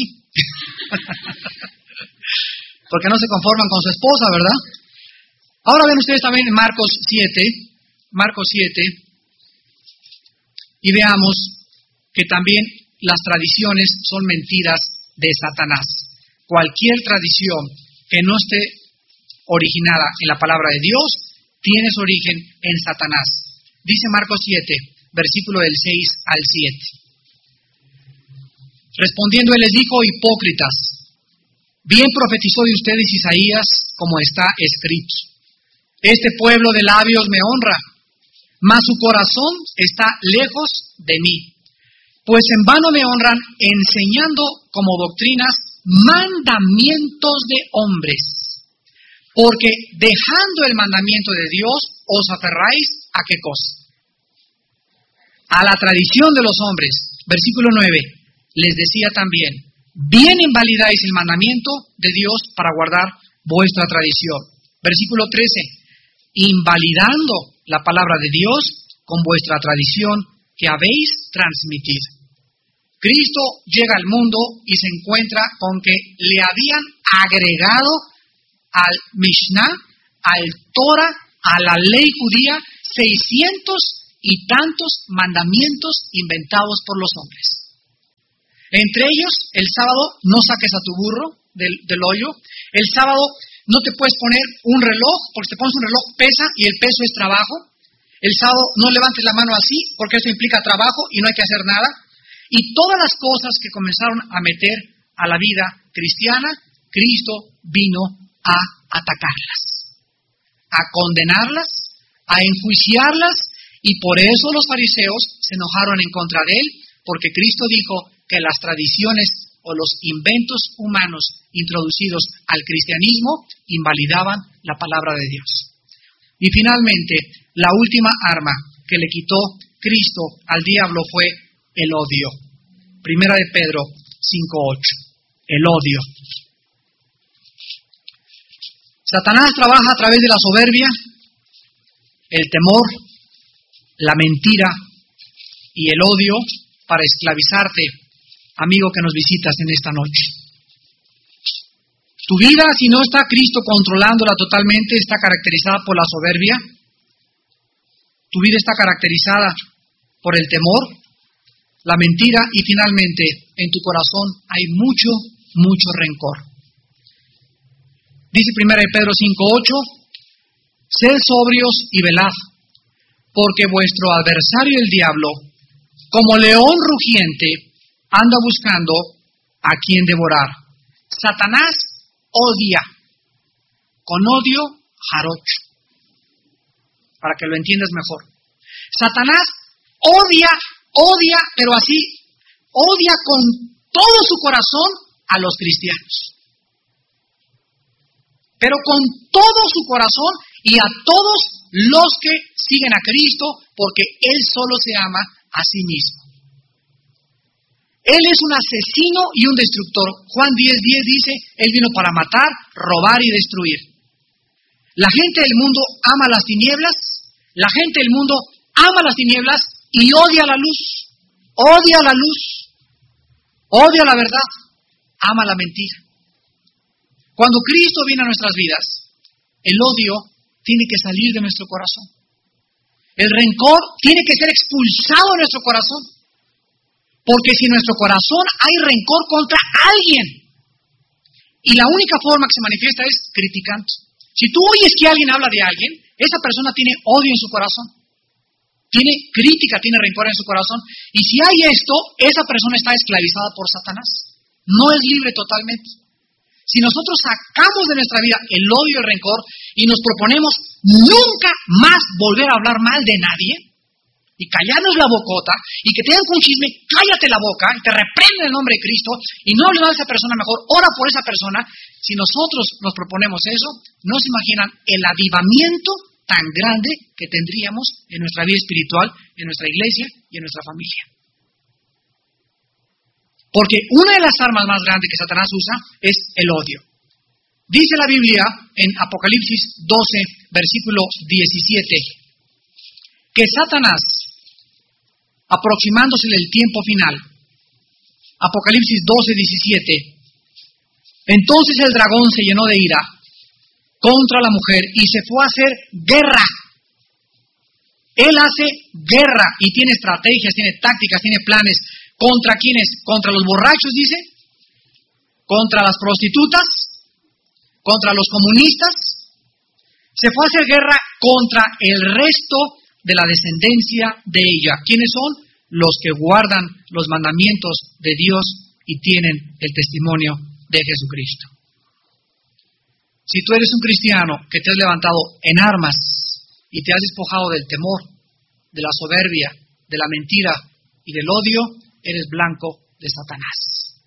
Porque no se conforman con su esposa, ¿verdad? Ahora ven ustedes también en Marcos siete, Marcos siete, y veamos que también las tradiciones son mentiras de Satanás. Cualquier tradición que no esté originada en la palabra de Dios tiene su origen en Satanás. Dice Marcos siete, versículo del seis al siete. Respondiendo él les dijo: hipócritas, bien profetizó de ustedes Isaías, como está escrito. Este pueblo de labios me honra, mas su corazón está lejos de mí. Pues en vano me honran, enseñando como doctrinas mandamientos de hombres. Porque dejando el mandamiento de Dios, os aferráis a qué cosa? A la tradición de los hombres. Versículo nueve. Les decía también: bien invalidáis el mandamiento de Dios para guardar vuestra tradición. Versículo trece. Invalidando la palabra de Dios con vuestra tradición que habéis transmitido. Cristo llega al mundo y se encuentra con que le habían agregado al Mishnah, al Torah, a la ley judía, seiscientos y tantos mandamientos inventados por los hombres. Entre ellos, el sábado no saques a tu burro del, del hoyo. El sábado no te puedes poner un reloj, porque si te pones un reloj pesa y el peso es trabajo. El sábado no levantes la mano así, porque eso implica trabajo y no hay que hacer nada. Y todas las cosas que comenzaron a meter a la vida cristiana, Cristo vino a atacarlas, a condenarlas, a enjuiciarlas, y por eso los fariseos se enojaron en contra de él, porque Cristo dijo que las tradiciones o los inventos humanos introducidos al cristianismo invalidaban la palabra de Dios. Y finalmente, la última arma que le quitó Cristo al diablo fue el odio. Primera de Pedro cinco ocho. El odio. Satanás trabaja a través de la soberbia, el temor, la mentira y el odio para esclavizarte, amigo que nos visitas en esta noche. Tu vida, si no está Cristo controlándola totalmente, está caracterizada por la soberbia. Tu vida está caracterizada por el temor, la mentira y finalmente en tu corazón hay mucho, mucho rencor. Dice primera de Pedro cinco ocho, sed sobrios y velad, porque vuestro adversario el diablo, como león rugiente, anda buscando a quien devorar. Satanás odia, con odio jarocho, para que lo entiendas mejor. Satanás odia, odia, pero así, odia con todo su corazón a los cristianos. Pero con todo su corazón y a todos los que siguen a Cristo, porque Él solo se ama a sí mismo. Él es un asesino y un destructor. Juan diez diez dice, Él vino para matar, robar y destruir. La gente del mundo ama las tinieblas, la gente del mundo ama las tinieblas y odia la luz, odia la luz, odia la verdad, ama la mentira. Cuando Cristo viene a nuestras vidas, el odio tiene que salir de nuestro corazón. El rencor tiene que ser expulsado de nuestro corazón. Porque si en nuestro corazón hay rencor contra alguien, y la única forma que se manifiesta es criticando. Si tú oyes que alguien habla de alguien, esa persona tiene odio en su corazón. Tiene crítica, tiene rencor en su corazón. Y si hay esto, esa persona está esclavizada por Satanás. No es libre totalmente. Si nosotros sacamos de nuestra vida el odio y el rencor y nos proponemos nunca más volver a hablar mal de nadie y callarnos la bocota y que te den un chisme, cállate la boca y te reprende en el nombre de Cristo y no hables mal de esa persona, mejor ora por esa persona. Si nosotros nos proponemos eso, no se imaginan el avivamiento tan grande que tendríamos en nuestra vida espiritual, en nuestra iglesia y en nuestra familia. Porque una de las armas más grandes que Satanás usa es el odio. Dice la Biblia en Apocalipsis doce, versículo diecisiete, que Satanás, aproximándose del tiempo final, Apocalipsis doce, diecisiete, entonces el dragón se llenó de ira contra la mujer y se fue a hacer guerra. Él hace guerra y tiene estrategias, tiene tácticas, tiene planes. ¿Contra quiénes? Contra los borrachos, dice. Contra las prostitutas. Contra los comunistas. Se fue a hacer guerra contra el resto de la descendencia de ella. ¿Quiénes son? Los que guardan los mandamientos de Dios y tienen el testimonio de Jesucristo. Si tú eres un cristiano que te has levantado en armas y te has despojado del temor, de la soberbia, de la mentira y del odio, eres blanco de Satanás.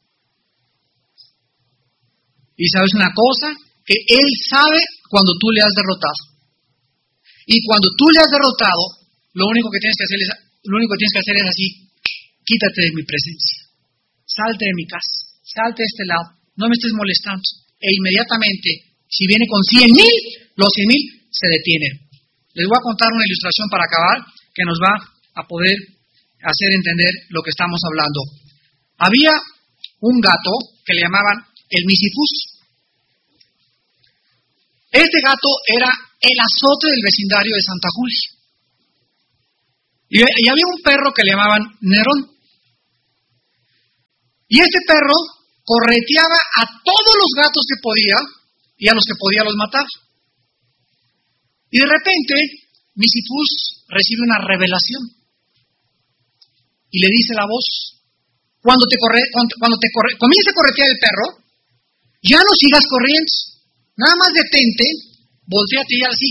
Y sabes una cosa, que él sabe cuando tú le has derrotado. Y cuando tú le has derrotado, lo único que tienes que hacer es, lo único que tienes que hacer es así: quítate de mi presencia, salte de mi casa, salte de este lado, no me estés molestando. E inmediatamente, si viene con cien mil, los cien mil se detienen. Les voy a contar una ilustración para acabar que nos va a poder hacer entender lo que estamos hablando. Había un gato que le llamaban el Misifus. Este gato era el azote del vecindario de Santa Julia. Y, y había un perro que le llamaban Nerón. Y este perro correteaba a todos los gatos que podía y a los que podía los mataba. Y de repente, Misifus recibe una revelación. Y le dice la voz: cuando te corre, cuando, cuando te corre, comience a corretear el perro, ya no sigas corriendo, nada más detente, volteate y así.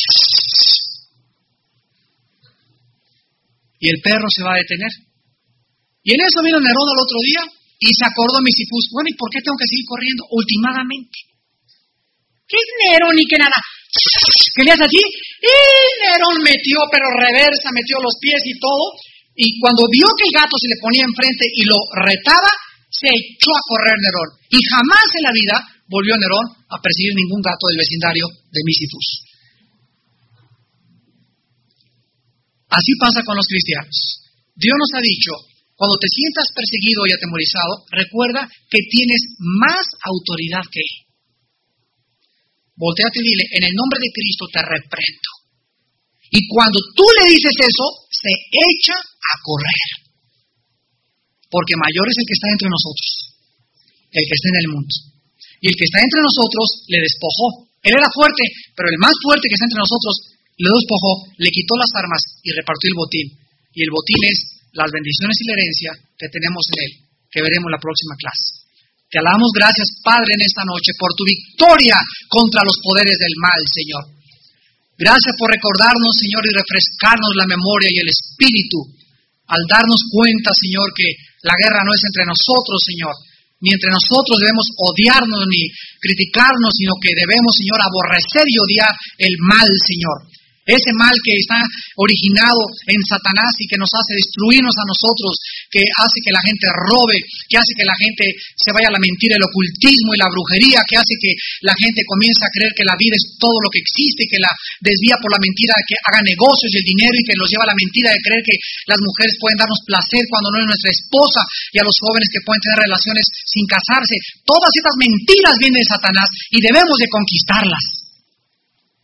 Y el perro se va a detener. Y en eso vino Nerón al otro día y se acordó Misifus: bueno, ¿y por qué tengo que seguir corriendo? Últimamente. ¿Qué es Nerón y qué nada? ¿Qué le hace así? Y Nerón metió, pero reversa, metió los pies y todo. Y cuando vio que el gato se le ponía enfrente y lo retaba, se echó a correr Nerón. Y jamás en la vida volvió Nerón a perseguir ningún gato del vecindario de Misifus. Así pasa con los cristianos. Dios nos ha dicho: cuando te sientas perseguido y atemorizado, recuerda que tienes más autoridad que Él. Voltéate y dile: en el nombre de Cristo te reprendo. Y cuando tú le dices eso, se echa a correr. Porque mayor es el que está entre nosotros, el que está en el mundo. Y el que está entre nosotros le despojó. Él era fuerte, pero el más fuerte que está entre nosotros le despojó, le quitó las armas y repartió el botín. Y el botín es las bendiciones y la herencia que tenemos en Él, que veremos en la próxima clase. Te alabamos, gracias, Padre, en esta noche por tu victoria contra los poderes del mal, Señor. Gracias por recordarnos, Señor, y refrescarnos la memoria y el espíritu al darnos cuenta, Señor, que la guerra no es entre nosotros, Señor, ni entre nosotros debemos odiarnos ni criticarnos, sino que debemos, Señor, aborrecer y odiar el mal, Señor. Ese mal que está originado en Satanás y que nos hace destruirnos a nosotros, que hace que la gente robe, que hace que la gente se vaya a la mentira, el ocultismo y la brujería, que hace que la gente comience a creer que la vida es todo lo que existe y que la desvía por la mentira, que haga negocios y el dinero y que los lleva a la mentira de creer que las mujeres pueden darnos placer cuando no es nuestra esposa, y a los jóvenes que pueden tener relaciones sin casarse. Todas estas mentiras vienen de Satanás y debemos de conquistarlas.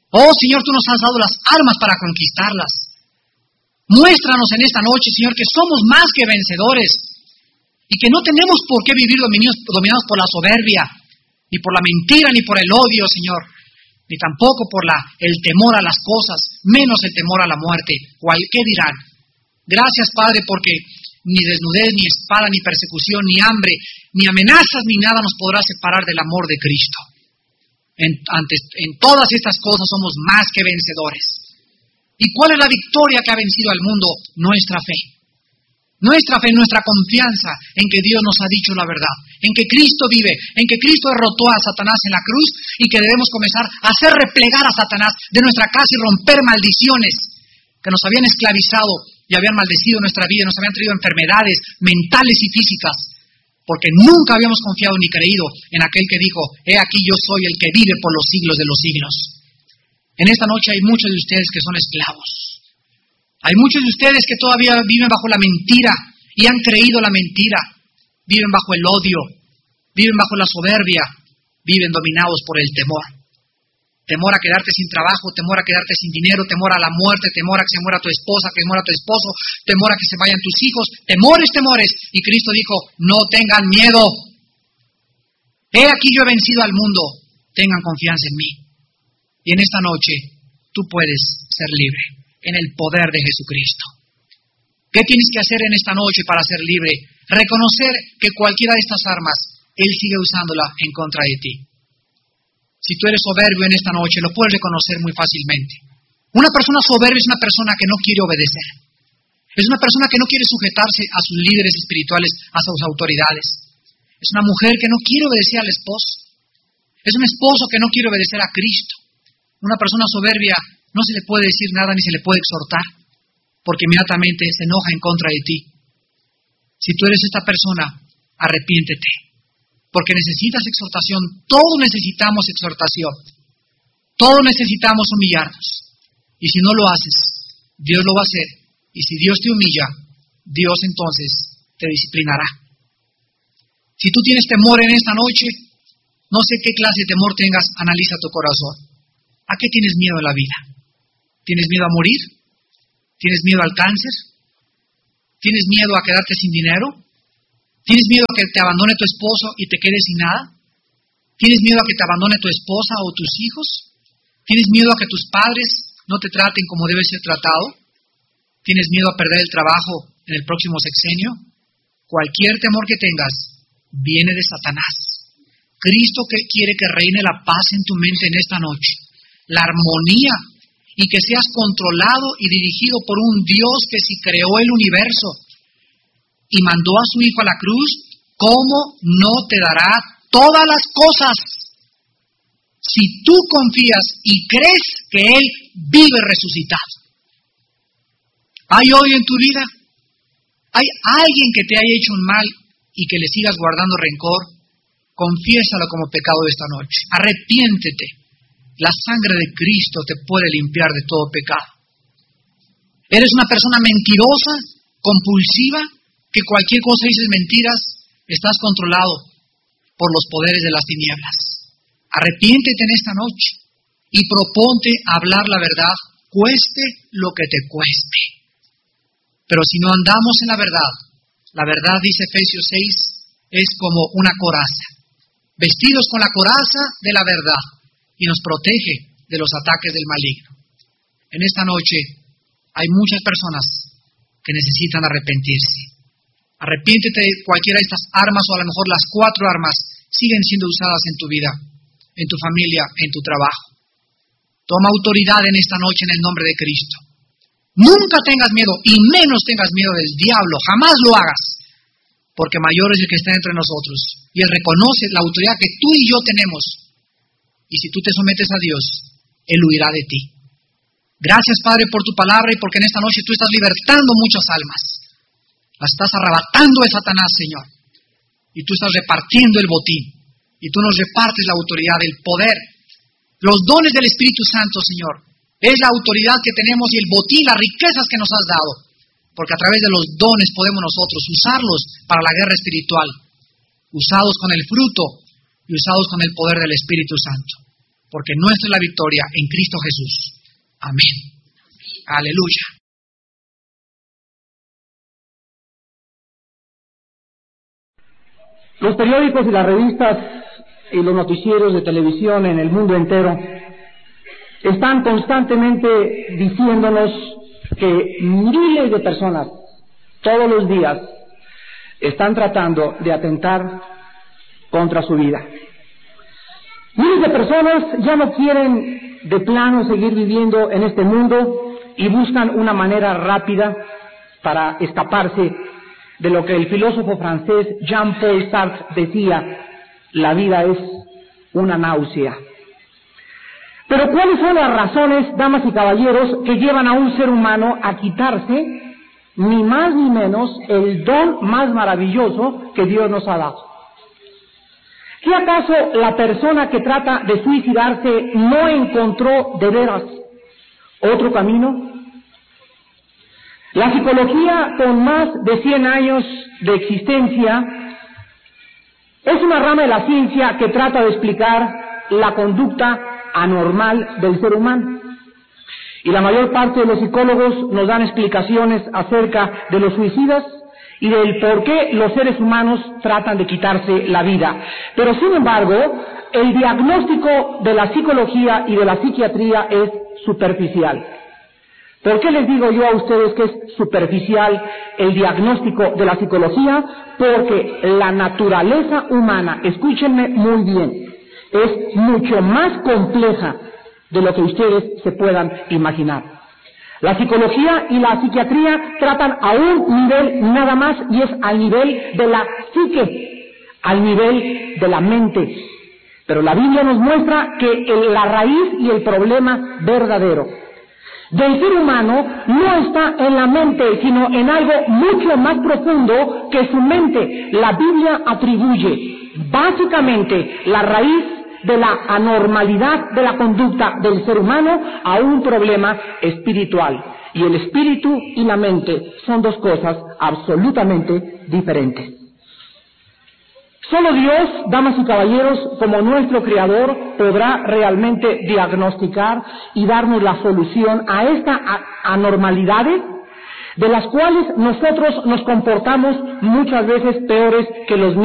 Oh Señor, tú nos has dado las armas para conquistarlas. Muéstranos en esta noche, Señor, que somos más que vencedores y que no tenemos por qué vivir dominados, dominados por la soberbia, ni por la mentira, ni por el odio, Señor, ni tampoco por la, el temor a las cosas, menos el temor a la muerte, o al qué dirán. Gracias, Padre, porque ni desnudez, ni espada, ni persecución, ni hambre, ni amenazas, ni nada nos podrá separar del amor de Cristo. En, antes, en todas estas cosas somos más que vencedores. ¿Y cuál es la victoria que ha vencido al mundo? Nuestra fe. Nuestra fe, nuestra confianza en que Dios nos ha dicho la verdad, en que Cristo vive, en que Cristo derrotó a Satanás en la cruz y que debemos comenzar a hacer replegar a Satanás de nuestra casa y romper maldiciones que nos habían esclavizado y habían maldecido nuestra vida, nos habían traído enfermedades mentales y físicas, porque nunca habíamos confiado ni creído en aquel que dijo, he aquí yo soy el que vive por los siglos de los siglos. En esta noche hay muchos de ustedes que son esclavos. Hay muchos de ustedes que todavía viven bajo la mentira y han creído la mentira. Viven bajo el odio, viven bajo la soberbia, viven dominados por el temor. Temor a quedarte sin trabajo, temor a quedarte sin dinero, temor a la muerte, temor a que se muera tu esposa, que se muera tu esposo, temor a que se vayan tus hijos, temores, temores. Y Cristo dijo, no tengan miedo. He aquí yo he vencido al mundo, tengan confianza en mí. Y en esta noche tú puedes ser libre en el poder de Jesucristo. ¿Qué tienes que hacer en esta noche para ser libre? Reconocer que cualquiera de estas armas, Él sigue usándola en contra de ti. Si tú eres soberbio en esta noche, lo puedes reconocer muy fácilmente. Una persona soberbia es una persona que no quiere obedecer. Es una persona que no quiere sujetarse a sus líderes espirituales, a sus autoridades. Es una mujer que no quiere obedecer al esposo. Es un esposo que no quiere obedecer a Cristo. Una persona soberbia no se le puede decir nada ni se le puede exhortar, porque inmediatamente se enoja en contra de ti. Si tú eres esta persona, arrepiéntete, porque necesitas exhortación. Todos necesitamos exhortación. Todos necesitamos humillarnos. Y si no lo haces, Dios lo va a hacer. Y si Dios te humilla, Dios entonces te disciplinará. Si tú tienes temor en esta noche, no sé qué clase de temor tengas, analiza tu corazón. ¿A qué tienes miedo en la vida? ¿Tienes miedo a morir? ¿Tienes miedo al cáncer? ¿Tienes miedo a quedarte sin dinero? ¿Tienes miedo a que te abandone tu esposo y te quedes sin nada? ¿Tienes miedo a que te abandone tu esposa o tus hijos? ¿Tienes miedo a que tus padres no te traten como debes ser tratado? ¿Tienes miedo a perder el trabajo en el próximo sexenio? Cualquier temor que tengas viene de Satanás. Cristo que quiere que reine la paz en tu mente en esta noche, la armonía, y que seas controlado y dirigido por un Dios que si creó el universo y mandó a su Hijo a la cruz, ¿cómo no te dará todas las cosas? Si tú confías y crees que Él vive resucitado. ¿Hay odio en tu vida? ¿Hay alguien que te haya hecho un mal y que le sigas guardando rencor? Confiésalo como pecado esta noche. Arrepiéntete. La sangre de Cristo te puede limpiar de todo pecado. ¿Eres una persona mentirosa, compulsiva, que cualquier cosa dices mentiras? Estás controlado por los poderes de las tinieblas. Arrepiéntete en esta noche y proponte hablar la verdad, cueste lo que te cueste. Pero si no andamos en la verdad, la verdad, dice Efesios seis, es como una coraza. Vestidos con la coraza de la verdad, y nos protege de los ataques del maligno. En esta noche hay muchas personas que necesitan arrepentirse. Arrepiéntete de cualquiera de estas armas, o a lo mejor las cuatro armas siguen siendo usadas en tu vida, en tu familia, en tu trabajo. Toma autoridad en esta noche en el nombre de Cristo. Nunca tengas miedo, y menos tengas miedo del diablo, jamás lo hagas, porque mayor es el que está entre nosotros, y Él reconoce la autoridad que tú y yo tenemos. Y si tú te sometes a Dios, Él huirá de ti. Gracias, Padre, por tu palabra y porque en esta noche tú estás libertando muchas almas. Las estás arrebatando de Satanás, Señor. Y tú estás repartiendo el botín. Y tú nos repartes la autoridad, el poder, los dones del Espíritu Santo, Señor. Es la autoridad que tenemos y el botín, las riquezas que nos has dado. Porque a través de los dones podemos nosotros usarlos para la guerra espiritual. Usados con el fruto y usados con el poder del Espíritu Santo. porque nuestra es la victoria en Cristo Jesús. Amén. Aleluya. Los periódicos y las revistas y los noticieros de televisión en el mundo entero están constantemente diciéndonos que miles de personas todos los días están tratando de atentar contra su vida. Miles de personas ya no quieren de plano seguir viviendo en este mundo y buscan una manera rápida para escaparse de lo que el filósofo francés Jean-Paul Sartre decía: la vida es una náusea. Pero ¿cuáles son las razones, damas y caballeros, que llevan a un ser humano a quitarse, ni más ni menos, el don más maravilloso que Dios nos ha dado? ¿Qué acaso la persona que trata de suicidarse no encontró de veras otro camino? La psicología, con más de cien años de existencia, es una rama de la ciencia que trata de explicar la conducta anormal del ser humano. Y la mayor parte de los psicólogos nos dan explicaciones acerca de los suicidas y del por qué los seres humanos tratan de quitarse la vida. Pero sin embargo, el diagnóstico de la psicología y de la psiquiatría es superficial. ¿Por qué les digo yo a ustedes que es superficial el diagnóstico de la psicología? Porque la naturaleza humana, escúchenme muy bien, es mucho más compleja de lo que ustedes se puedan imaginar. La psicología y la psiquiatría tratan a un nivel nada más, y es al nivel de la psique, al nivel de la mente. Pero la Biblia nos muestra que el, la raíz y el problema verdadero del ser humano no está en la mente, sino en algo mucho más profundo que su mente. La Biblia atribuye básicamente la raíz de la anormalidad de la conducta del ser humano a un problema espiritual. Y el espíritu y la mente son dos cosas absolutamente diferentes. Solo Dios, damas y caballeros, como nuestro Creador, podrá realmente diagnosticar y darnos la solución a estas anormalidades de las cuales nosotros nos comportamos muchas veces peores que los